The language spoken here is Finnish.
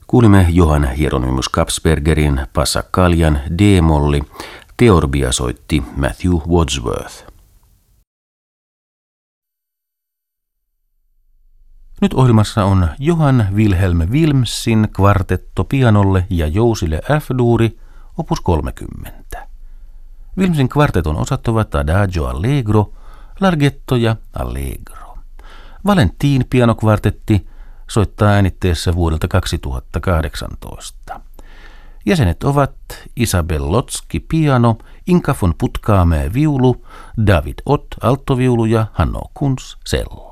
Kuulimme Johann Hieronymus Kapsbergerin Passacaglian D-molli, Theorbia soitti Matthew Wordsworth. Nyt ohjelmassa on Johann Wilhelm Wilmsin kvartetto pianolle ja jousille F-duuri, opus 30. Wilmsin kvarteton osat ovat Adagio Allegro, Larghetto ja Allegro. Valentin pianokvartetti soittaa äänitteessä vuodelta 2018. Jäsenet ovat Isabel Lotski piano, Inka von Puttkamer viulu, David Ott alttoviulu ja Hanno Kunz cello.